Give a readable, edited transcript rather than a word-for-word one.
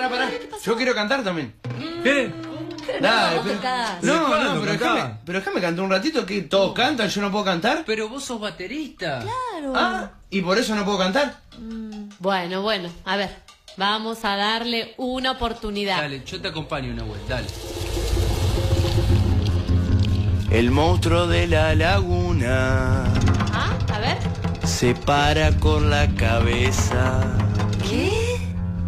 pará. Yo quiero cantar también. ¿Qué? Dale, vos tocás. No, pero cantá? déjame cantar un ratito, que todos cantan, yo no puedo cantar. Pero vos sos baterista. Claro. Ah, ¿y por eso no puedo cantar? Bueno, a ver, vamos a darle una oportunidad. Dale, yo te acompaño, Nahuel, dale. El monstruo de la laguna Ah, a ver. se para con la cabeza. ¿Qué?